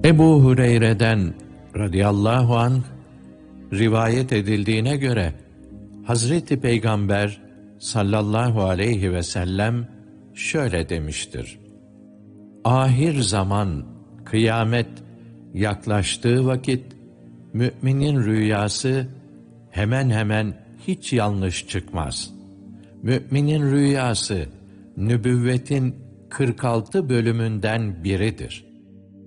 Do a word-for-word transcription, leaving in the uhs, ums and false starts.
Ebu Hureyre'den radıyallahu anh rivayet edildiğine göre Hazreti Peygamber sallallahu aleyhi ve sellem şöyle demiştir: Ahir zaman, kıyamet yaklaştığı vakit müminin rüyası hemen hemen hiç yanlış çıkmaz. Müminin rüyası nübüvvetin kırk altı bölümünden biridir.